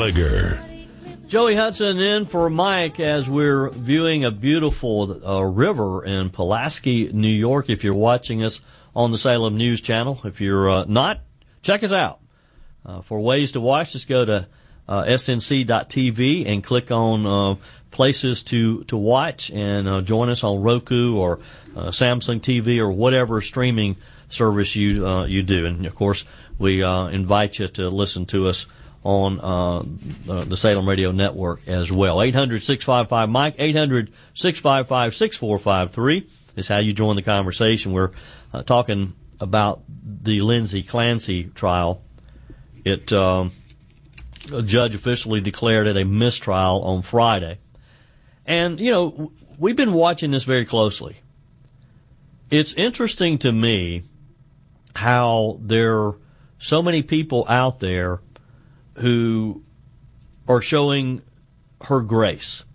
Gallagher. Joey Hudson in for Mike as we're viewing a beautiful river in Pulaski, New York. If you're watching us on the Salem News Channel, if you're not, check us out. For ways to watch, just go to snc.tv and click on places to watch and join us on Roku or Samsung TV or whatever streaming service you do. And, of course, we invite you to listen to us on the Salem Radio Network as well. 800-655-MIKE, 800-655-6453 is how you join the conversation. We're talking about the Lindsay Clancy trial. A judge officially declared it a mistrial on Friday. And, you know, we've been watching this very closely. It's interesting to me how there are so many people out there who are showing her grace.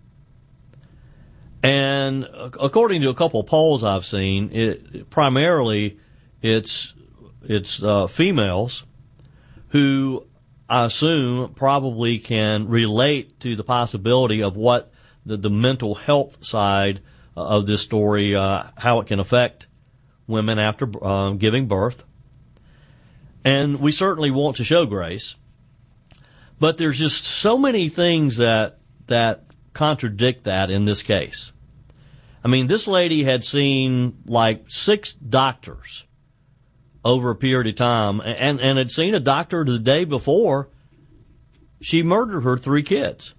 And according to a couple of polls I've seen, primarily it's females who I assume probably can relate to the possibility of what the mental health side of this story, how it can affect women after giving birth. And we certainly want to show grace. But there's just so many things that contradict that in this case. I mean, this lady had seen like 6 doctors over a period of time and had seen a doctor the day before she murdered her 3 kids.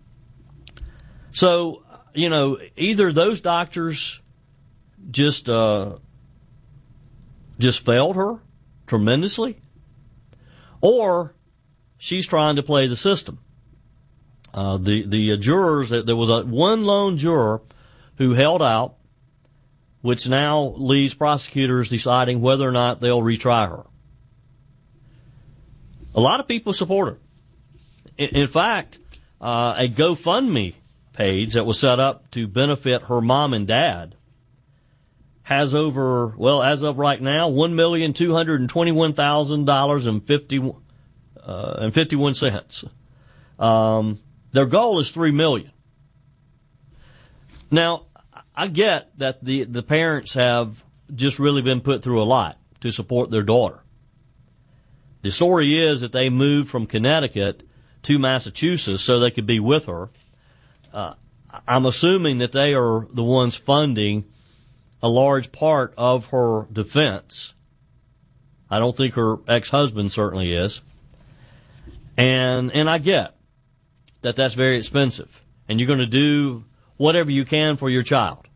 So, you know, either those doctors just failed her tremendously, or she's trying to play the system. The jurors, there was one lone juror who held out, which now leaves prosecutors deciding whether or not they'll retry her. A lot of people support her. In fact, a GoFundMe page that was set up to benefit her mom and dad has over, well, as of right now, $1,221,051. Their goal is $3 million. Now, I get that the parents have just really been put through a lot to support their daughter. The story is that they moved from Connecticut to Massachusetts so they could be with her. I'm assuming that they are the ones funding a large part of her defense. I don't think her ex-husband certainly is. And I get that that's very expensive. And you're going to do whatever you can for your child.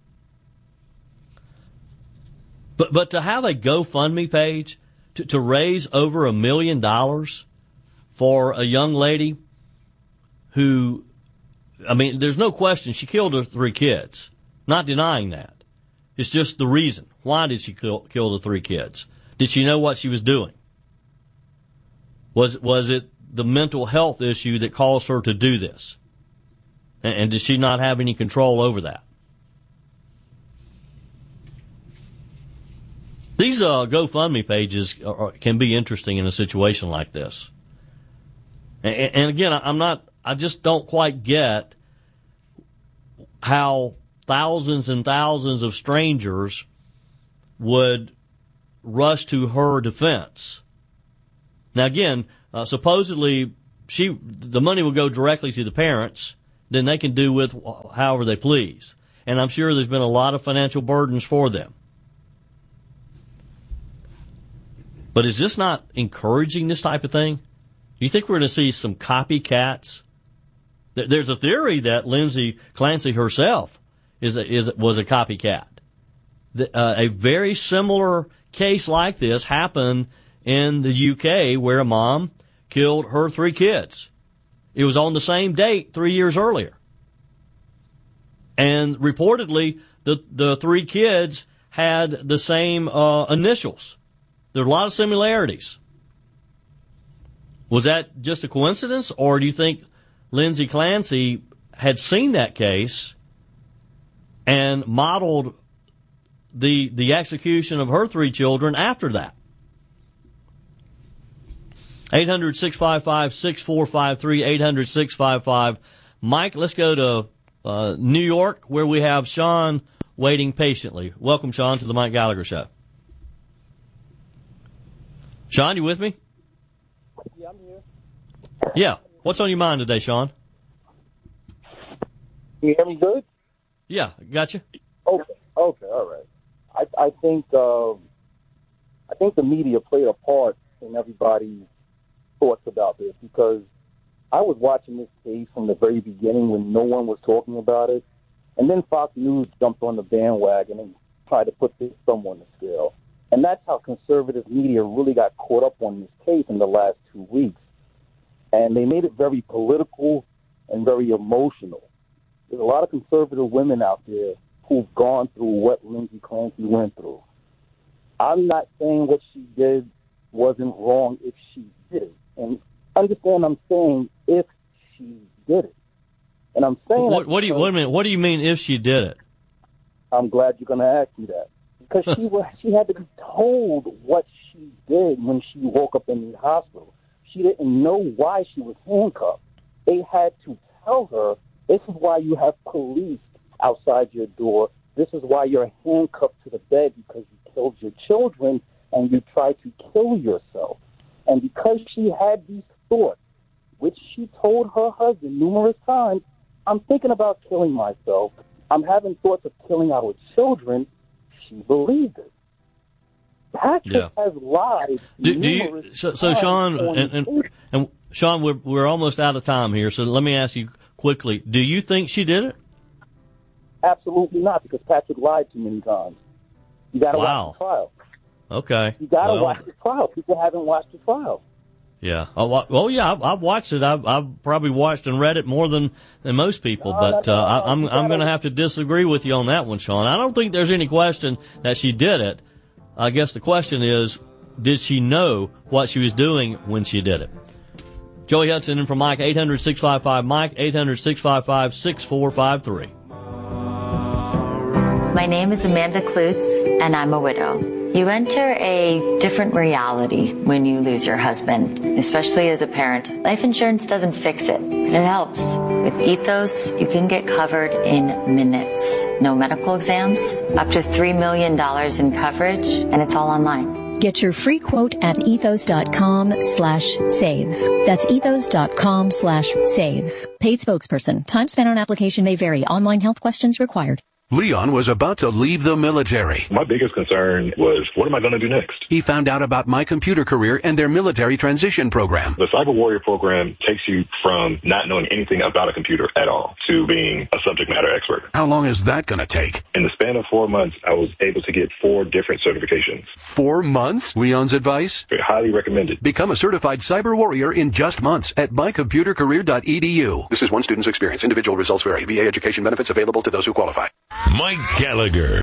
But to have a GoFundMe page to raise over $1 million for a young lady who, I mean, there's no question she killed her 3 kids. Not denying that. It's just the reason. Why did she kill the 3 kids? Did she know what she was doing? Was it the mental health issue that caused her to do this? And did she not have any control over that? These GoFundMe pages can be interesting in a situation like this. And again, I just don't quite get how thousands and thousands of strangers would rush to her defense. Now again, supposedly the money will go directly to the parents, then they can do with however they please. And I'm sure there's been a lot of financial burdens for them. But is this not encouraging this type of thing? Do you think we're going to see some copycats? There's a theory that Lindsay Clancy herself was a copycat. A very similar case like this happened in the UK where a mom killed her 3 kids. It was on the same date 3 years earlier. And reportedly, the 3 kids had the same initials. There are a lot of similarities. Was that just a coincidence, or do you think Lindsay Clancy had seen that case and modeled the execution of her 3 children after that? 800-655-6453, 800-655-Mike. Let's go to New York, where we have Sean waiting patiently. Welcome, Sean, to the Mike Gallagher Show. Sean, you with me? Yeah, I'm here. Yeah. What's on your mind today, Sean? Can you hear me good? Yeah, gotcha. Okay, all right. I think the media played a part in everybody's thoughts about this, because I was watching this case from the very beginning when no one was talking about it, and then Fox News jumped on the bandwagon and tried to put this thumb on the scale. And that's how conservative media really got caught up on this case in the last 2 weeks. And they made it very political and very emotional. There's a lot of conservative women out there who've gone through what Lindsey Clancy went through. I'm not saying what she did wasn't wrong if she did it. And understand, I'm saying if she did it. And I'm saying... Wait a minute. What do you mean if she did it? I'm glad you're going to ask me that. Because she had to be told what she did when she woke up in the hospital. She didn't know why she was handcuffed. They had to tell her, this is why you have police outside your door. This is why you're handcuffed to the bed, because you killed your children and you tried to kill yourself. And because she had these thoughts, which she told her husband numerous times, I'm thinking about killing myself. I'm having thoughts of killing our children. She believed it. Patrick has lied. So Sean, and Sean, we're almost out of time here. So let me ask you quickly: do you think she did it? Absolutely not, because Patrick lied too many times. You got to watch the trial. Okay. You got to watch the trial. People haven't watched the trial. Yeah. Yeah. I've watched it. I've probably watched and read it more than most people. I'm going to have to disagree with you on that one, Sean. I don't think there's any question that she did it. I guess the question is, did she know what she was doing when she did it? Joey Hudson in for Mike, 800-655-Mike, 800-655-6453. My name is Amanda Klutz, and I'm a widow. You enter a different reality when you lose your husband, especially as a parent. Life insurance doesn't fix it, but it helps. With Ethos, you can get covered in minutes. No medical exams, up to $3 million in coverage, and it's all online. Get your free quote at ethos.com/save. That's ethos.com/save. Paid spokesperson. Time spent on application may vary. Online health questions required. Leon was about to leave the military. My biggest concern was, what am I going to do next? He found out about My Computer Career and their military transition program. The Cyber Warrior program takes you from not knowing anything about a computer at all to being a subject matter expert. How long is that going to take? In the span of 4 months, I was able to get 4 different certifications. 4 months? Leon's advice? Highly recommended. Become a certified cyber warrior in just months at mycomputercareer.edu. This is one student's experience. Individual results vary. VA education benefits available to those who qualify. Mike Gallagher.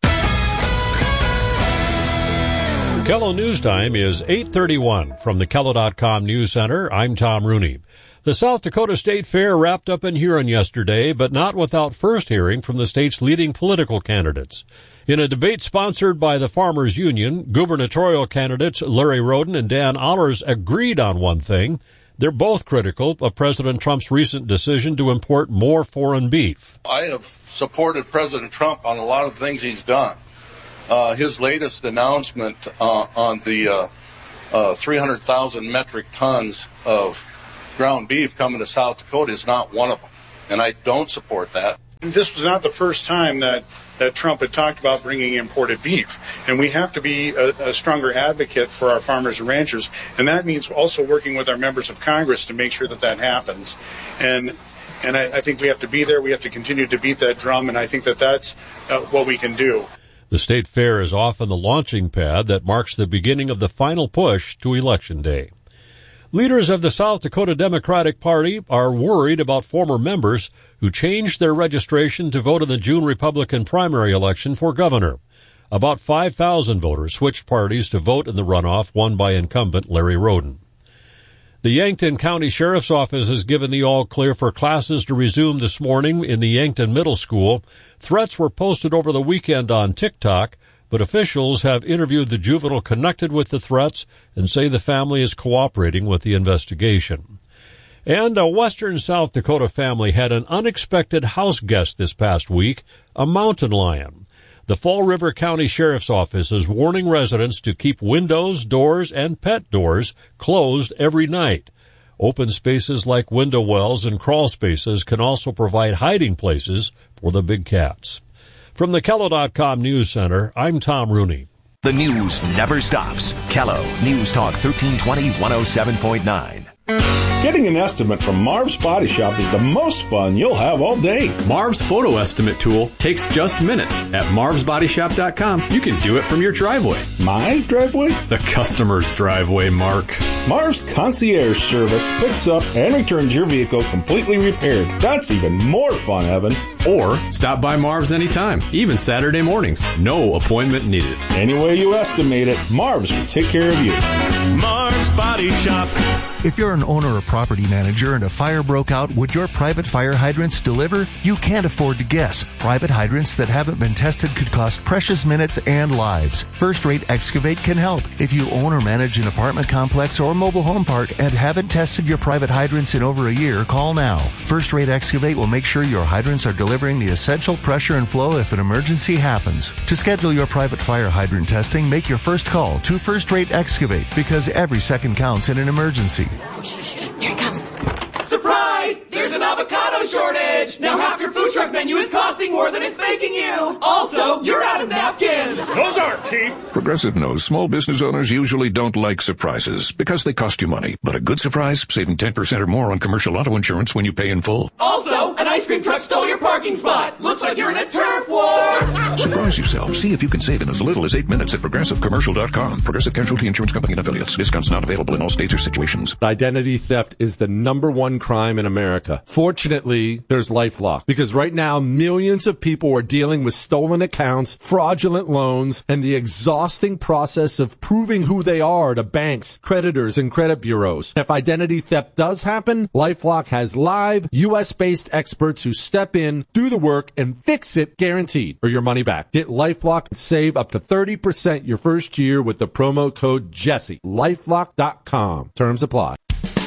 Kello News Time is 8:31 from the Kello.com News Center. I'm Tom Rooney. The South Dakota State Fair wrapped up in Huron yesterday, but not without first hearing from the state's leading political candidates. In a debate sponsored by the Farmers Union, gubernatorial candidates Larry Roden and Dan Allers agreed on one thing. They're both critical of President Trump's recent decision to import more foreign beef. I have supported President Trump on a lot of things he's done. His latest announcement on the 300,000 metric tons of ground beef coming to South Dakota is not one of them, and I don't support that. This was not the first time that Trump had talked about bringing imported beef. And we have to be a stronger advocate for our farmers and ranchers. And that means also working with our members of Congress to make sure that happens. And I think we have to be there. We have to continue to beat that drum. And I think that's what we can do. The state fair is often the launching pad that marks the beginning of the final push to Election Day. Leaders of the South Dakota Democratic Party are worried about former members who changed their registration to vote in the June Republican primary election for governor. About 5,000 voters switched parties to vote in the runoff won by incumbent Larry Roden. The Yankton County Sheriff's Office has given the all-clear for classes to resume this morning in the Yankton Middle School. Threats were posted over the weekend on TikTok but officials have interviewed the juvenile connected with the threats and say the family is cooperating with the investigation. And a western South Dakota family had an unexpected house guest this past week, a mountain lion. The Fall River County Sheriff's Office is warning residents to keep windows, doors, and pet doors closed every night. Open spaces like window wells and crawl spaces can also provide hiding places for the big cats. From the Kello.com News Center, I'm Tom Rooney. The news never stops. Kello News Talk 1320 107.9. Getting an estimate from Marv's Body Shop is the most fun you'll have all day. Marv's photo estimate tool takes just minutes. At marvsbodyshop.com, you can do it from your driveway. My driveway? The customer's driveway, Mark. Marv's concierge service picks up and returns your vehicle completely repaired. That's even more fun, Evan. Or stop by Marv's anytime, even Saturday mornings. No appointment needed. Any way you estimate it, Marv's will take care of you. Marv's Body Shop. If you're an owner or property manager and a fire broke out, would your private fire hydrants deliver? You can't afford to guess. Private hydrants that haven't been tested could cost precious minutes and lives. First Rate Excavate can help. If you own or manage an apartment complex or mobile home park and haven't tested your private hydrants in over a year, call now. First Rate Excavate will make sure your hydrants are delivering the essential pressure and flow if an emergency happens. To schedule your private fire hydrant testing, make your first call to First Rate Excavate because every second counts in an emergency. Here he comes. Surprise! There's an avocado shortage! Now half your food truck menu is costing more than it's making you! Also, you're out of napkins! Those aren't cheap! Progressive knows small business owners usually don't like surprises because they cost you money. But a good surprise, saving 10% or more on commercial auto insurance when you pay in full. Also, an ice cream truck stole your parking spot! Looks like you're in a turf war! Surprise yourself. See if you can save in as little as 8 minutes at ProgressiveCommercial.com. Progressive Casualty Insurance Company and Affiliates. Discounts not available in all states or situations. Identity theft is the #1 crime in America. Fortunately, there's LifeLock, because right now millions of people are dealing with stolen accounts, fraudulent loans, and the exhausting process of proving who they are to banks, creditors, and credit bureaus. If identity theft does happen, LifeLock has live, U.S.-based experts who step in, do the work, and fix it guaranteed, or your money back. Get LifeLock and save up to 30% your first year with the promo code Jesse. LifeLock.com. Terms apply.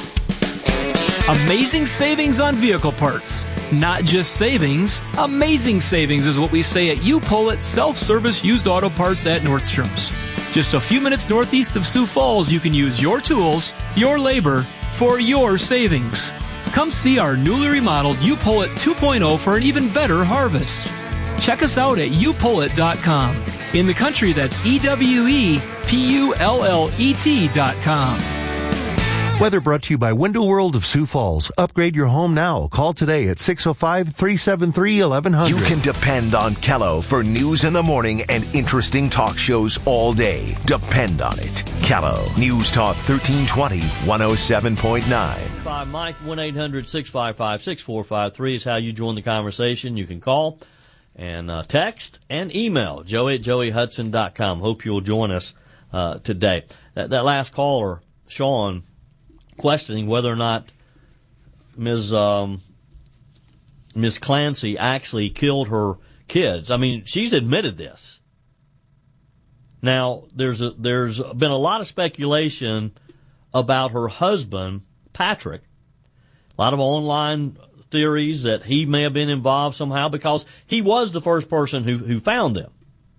Amazing savings on vehicle parts. Not just savings, amazing savings is what we say at U-Pull Self-Service Used Auto Parts at Nordstrom's. Just a few minutes northeast of Sioux Falls, you can use your tools, your labor, for your savings. Come see our newly remodeled U-Pull 2.0 for an even better harvest. Check us out at youpullit.com. In the country, that's EWEPULLET.com. Weather brought to you by Window World of Sioux Falls. Upgrade your home now. Call today at 605-373-1100. You can depend on Kello for news in the morning and interesting talk shows all day. Depend on it. Kello News Talk 1320 107.9. By Mike, 1-800-655-6453 is how you join the conversation. You can call and text and email joey@joeyhudson.com. Hope you'll join us today. That last caller, Sean, questioning whether or not Ms. Clancy actually killed her kids. I mean, she's admitted this. Now, there's been a lot of speculation about her husband, Patrick. A lot of online theories that he may have been involved somehow because he was the first person who found them.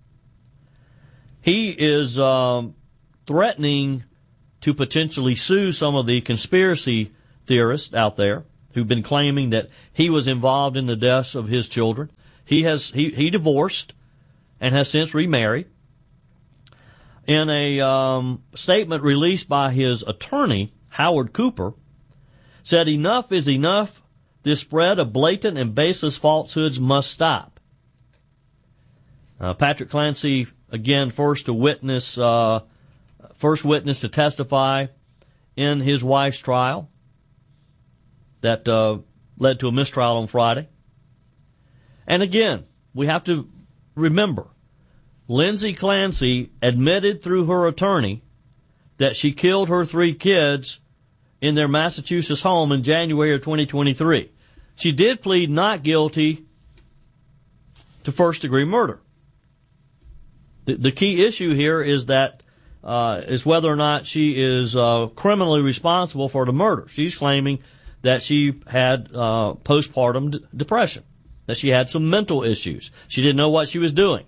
He is threatening to potentially sue some of the conspiracy theorists out there who've been claiming that he was involved in the deaths of his children. He divorced and has since remarried. In a statement released by his attorney, Howard Cooper, said, "Enough is enough. This spread of blatant and baseless falsehoods must stop." Patrick Clancy, again, first witness to testify in his wife's trial that led to a mistrial on Friday. And again, we have to remember, Lindsay Clancy admitted through her attorney that she killed her 3 kids in their Massachusetts home in January of 2023. She did plead not guilty to first-degree murder. The key issue here is that is whether or not she is criminally responsible for the murder. She's claiming that she had postpartum depression, that she had some mental issues. She didn't know what she was doing.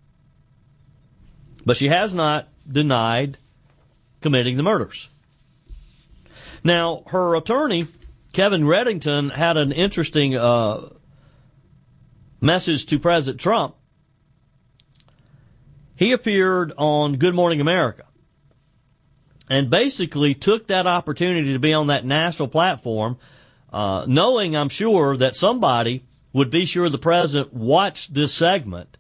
But she has not denied committing the murders. Now, her attorney, Kevin Reddington, had an interesting message to President Trump. He appeared on Good Morning America and basically took that opportunity to be on that national platform, knowing, I'm sure, that somebody would be sure the president watched this segment.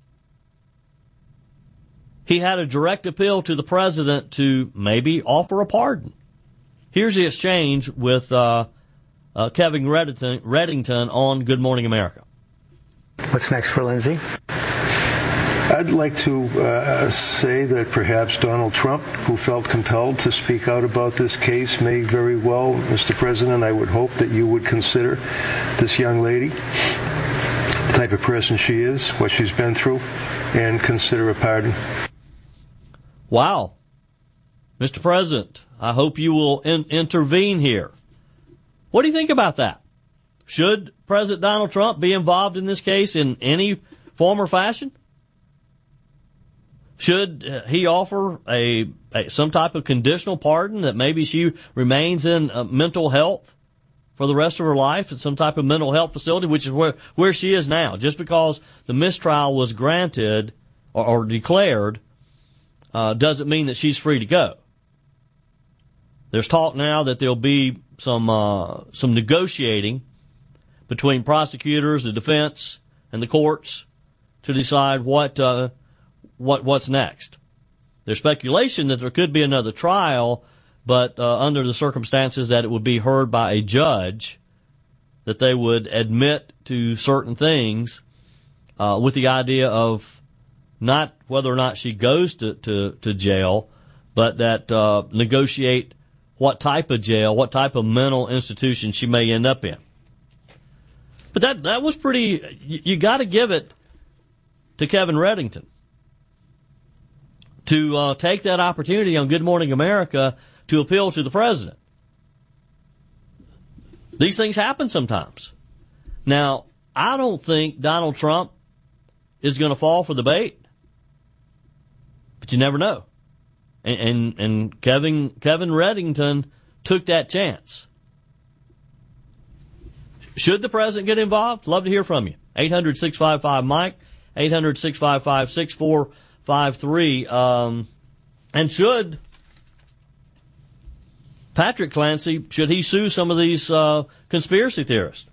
He had a direct appeal to the president to maybe offer a pardon. Here's the exchange with Kevin Reddington on Good Morning America. What's next for Lindsay? I'd like to say that perhaps Donald Trump, who felt compelled to speak out about this case, may very well, Mr. President, I would hope that you would consider this young lady, the type of person she is, what she's been through, and consider a pardon. Wow. Mr. President, I hope you will intervene here. What do you think about that? Should President Donald Trump be involved in this case in any form or fashion? Should he offer some type of conditional pardon that maybe she remains in mental health for the rest of her life at some type of mental health facility, which is where she is now? Just because the mistrial was granted or declared doesn't mean that she's free to go. There's talk now that there'll be some negotiating between prosecutors, the defense, and the courts to decide what's next. There's speculation that there could be another trial, but under the circumstances that it would be heard by a judge, that they would admit to certain things with the idea of not whether or not she goes to jail, but that negotiate what type of jail, what type of mental institution she may end up in. But that was pretty, you got to give it to Kevin Reddington to take that opportunity on Good Morning America to appeal to the president. These things happen sometimes. Now, I don't think Donald Trump is going to fall for the bait, but you never know. And Kevin Reddington took that chance. Should the president get involved? Love to hear from you. 800-655-MIKE, 800-655-6453. And should Patrick Clancy, should he sue some of these conspiracy theorists?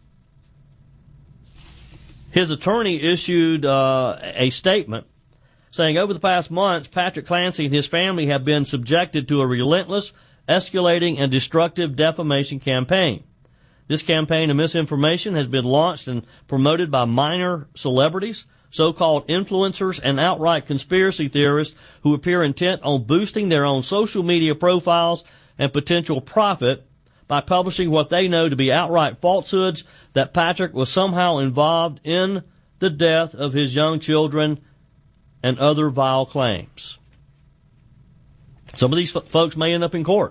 His attorney issued a statement saying, over the past months, Patrick Clancy and his family have been subjected to a relentless, escalating, and destructive defamation campaign. This campaign of misinformation has been launched and promoted by minor celebrities, so-called influencers, and outright conspiracy theorists who appear intent on boosting their own social media profiles and potential profit by publishing what they know to be outright falsehoods that Patrick was somehow involved in the death of his young children and other vile claims. Some of these folks may end up in court.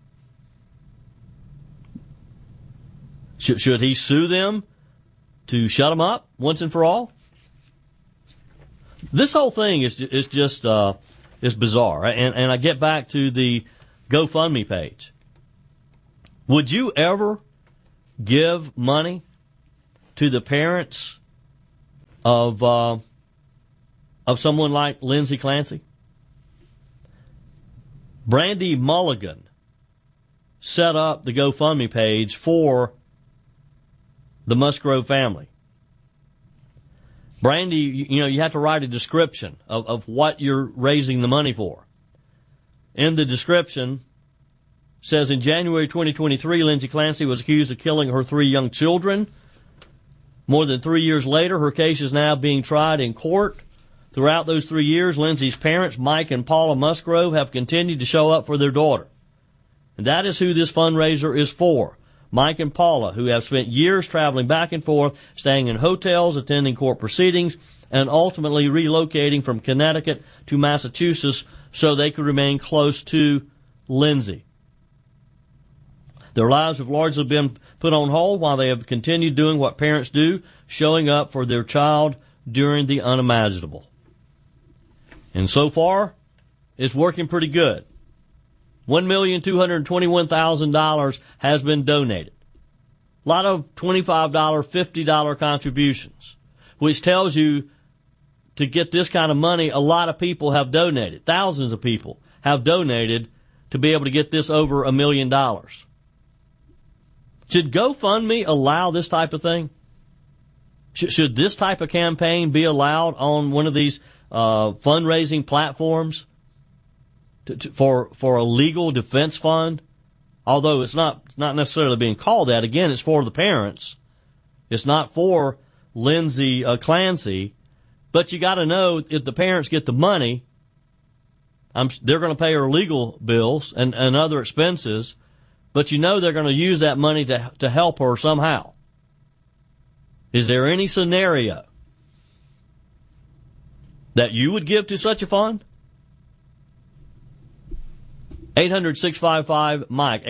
Should he sue them to shut them up once and for all? This whole thing is just bizarre, right? And I get back to the GoFundMe page. Would you ever give money to the parents of someone like Lindsay Clancy? Brandy Mulligan set up the GoFundMe page for the Musgrove family. Brandy, you have to write a description of what you're raising the money for. In the description, says in January 2023, Lindsay Clancy was accused of killing her 3 young children. More than 3 years later, her case is now being tried in court. Throughout those 3 years, Lindsay's parents, Mike and Paula Musgrove, have continued to show up for their daughter. And that is who this fundraiser is for. Mike and Paula, who have spent years traveling back and forth, staying in hotels, attending court proceedings, and ultimately relocating from Connecticut to Massachusetts so they could remain close to Lindsay. Their lives have largely been put on hold while they have continued doing what parents do, showing up for their child during the unimaginable. And so far, it's working pretty good. $1,221,000 has been donated. A lot of $25, $50 contributions, which tells you to get this kind of money, a lot of people have donated. Thousands of people have donated to be able to get this over $1 million. Should GoFundMe allow this type of thing? Should this type of campaign be allowed on one of these fundraising platforms for a legal defense fund? Although it's not necessarily being called that. Again, it's for the parents. It's not for Lindsay Clancy. But you got to know, if the parents get the money, they're going to pay her legal bills and other expenses. But you know they're going to use that money to help her somehow. Is there any scenario that you would give to such a fund? 800-655-MIKE,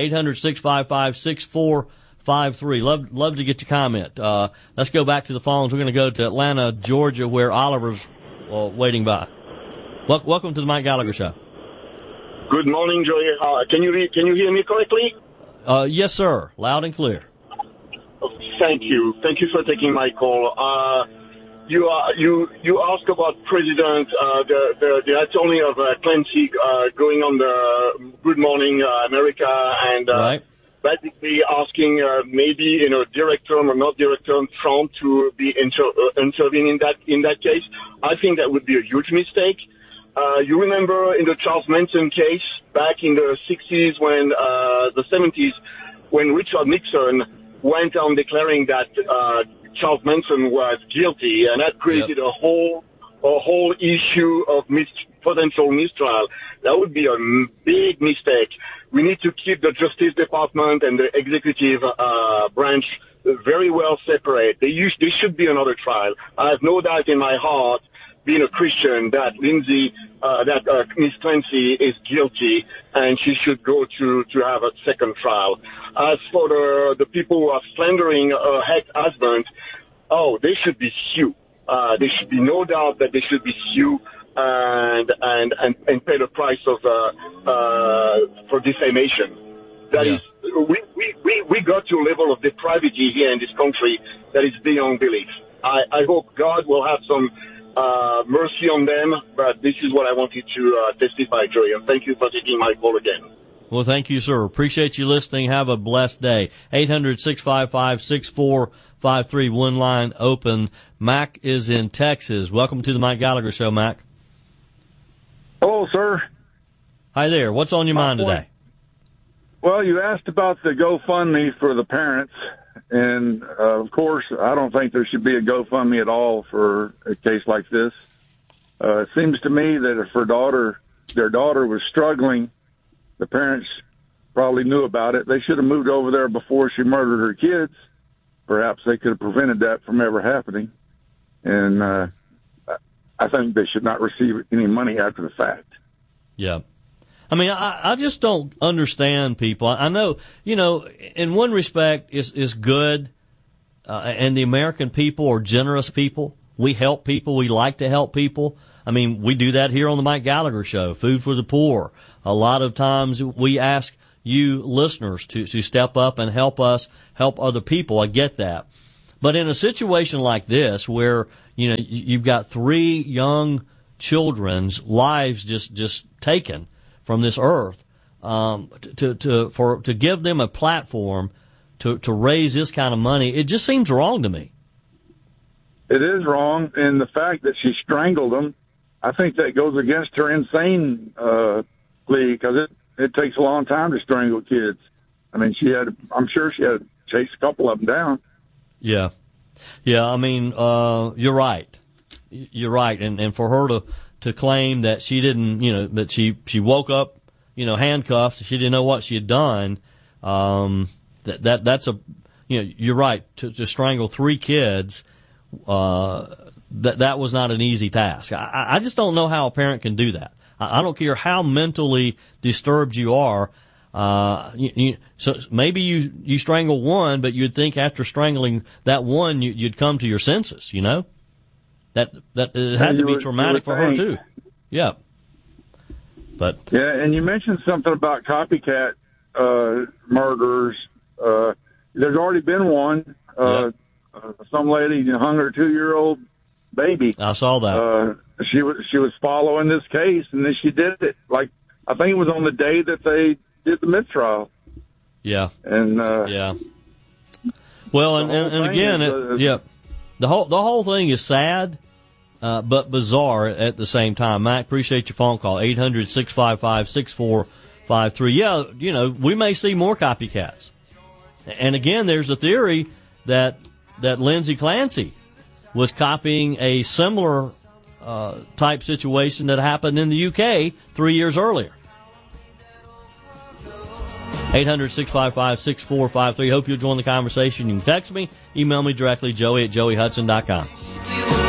800-655-6453. Love to get your comment. Let's go back to the phones. We're going to go to Atlanta, Georgia, where Oliver's waiting by. Welcome to the Mike Gallagher Show. Good morning, Joey. Can you hear me correctly? Yes, sir. Loud and clear. Thank you. Thank you for taking my call. You asked about President, the attorney of Clancy going on the Good Morning America and basically asking maybe direct term or not direct term Trump to be intervening in that case. I think that would be a huge mistake. You remember in the Charles Manson case back in the 60s the 70s, when Richard Nixon went on declaring that Charles Manson was guilty, and that created a whole issue of potential mistrial. That would be a big mistake. We need to keep the Justice Department and the executive branch very well separate. There should be another trial. I have no doubt in my heart, being a Christian, that Miss Clancy is guilty and she should go to have a second trial. As for the people who are slandering her husband, they should be sued. There should be no doubt that they should be sued and pay the price of for defamation. That is, we got to a level of depravity here in this country that is beyond belief. I hope God will have some mercy on them, but this is what I wanted to testify, Joey, and thank you for taking my call again. Well, thank you, sir. Appreciate you listening. Have a blessed day. 800-655-6453, one line open. Mac is in Texas. Welcome to the Mike Gallagher Show, Mac. Hello, sir. Hi there. What's on your mind today? Well, you asked about the GoFundMe for the parents. And, of course, I don't think there should be a GoFundMe at all for a case like this. It seems to me that if their daughter was struggling, the parents probably knew about it. They should have moved over there before she murdered her kids. Perhaps they could have prevented that from ever happening. And I think they should not receive any money after the fact. Yeah. I mean, I just don't understand people. I know, in one respect, it's good, and the American people are generous people. We help people. We like to help people. I mean, we do that here on the Mike Gallagher Show, Food for the Poor. A lot of times we ask you listeners to step up and help us help other people. I get that. But in a situation like this where, you've got 3 young children's lives just taken from this earth, to give them a platform to raise this kind of money, it just seems wrong to me. It is wrong, and the fact that she strangled them, I think that goes against her insane plea, because it takes a long time to strangle kids. I mean, I'm sure she had to chase a couple of them down. Yeah. I mean, you're right. You're right, and for her to claim that she didn't, that she woke up, handcuffed, she didn't know what she had done. That's you're right. To strangle 3 kids, that was not an easy task. I just don't know how a parent can do that. I don't care how mentally disturbed you are. So maybe you strangle one, but you'd think after strangling that one, you'd come to your senses. You know, that it had to be traumatic for her too. Yeah. But yeah, and you mentioned something about copycat murderers. There's already been one. Some lady hung her 2-year-old baby. I saw that. She was following this case, and then she did it. Like, I think it was on the day that they did the mistrial. Yeah. And yeah. Well, and again, the whole thing is sad, but bizarre at the same time. Mac, appreciate your phone call. 800-655-6453. Yeah, you know, we may see more copycats. And again, there's a theory that Lindsay Clancy was copying a similar type situation that happened in the UK 3 years earlier. 800-655-6453. Hope you'll join the conversation. You can text me, email me directly, Joey@joeyhudson.com.